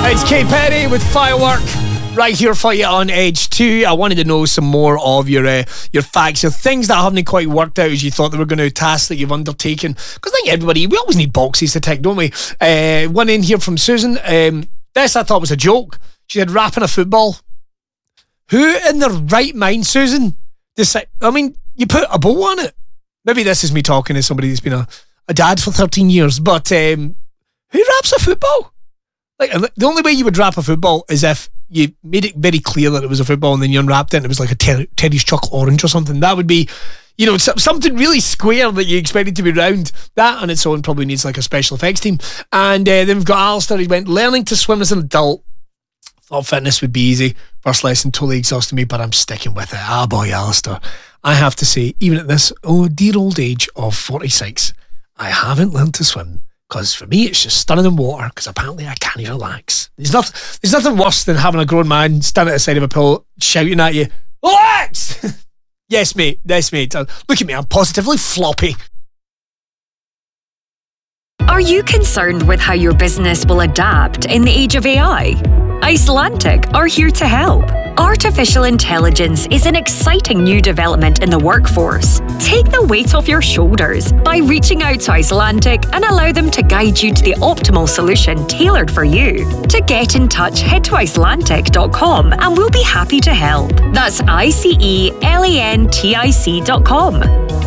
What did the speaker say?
It's Kate Perry with Firework right here for you on Edge 2. I wanted to know some more of your facts, your things that haven't quite worked out as you thought they were going to, tasks that you've undertaken. Because I think everybody, we always need boxes to tick, don't we? One in here from Susan. This I thought was a joke. She said, wrapping a football. Who in their right mind, Susan, you put a bow on it. Maybe this is me talking to somebody that's been a dad for 13 years, but who wraps a football? Like, the only way you would wrap a football is if you made it very clear that it was a football and then you unwrapped it and it was like a Teddy's chocolate orange or something. That would be, something really square that you expected to be round. That on its own probably needs like a special effects team. And then we've got Alistair. He went, learning to swim as an adult. Thought fitness would be easy. First lesson totally exhausted me, but I'm sticking with it. Ah, boy, Alistair. I have to say, even at this dear old age of 46, I haven't learned to swim. Because for me, it's just standing in water, because apparently I can't relax. There's nothing worse than having a grown man stand at the side of a pool shouting at you, relax! Yes, mate. Look at me, I'm positively floppy. Are you concerned with how your business will adapt in the age of AI? Icelantic are here to help. Artificial intelligence is an exciting new development in the workforce. Take the weight off your shoulders by reaching out to Icelantic and allow them to guide you to the optimal solution tailored for you. To get in touch, head to Icelantic.com and we'll be happy to help. That's ICELANTIC.com.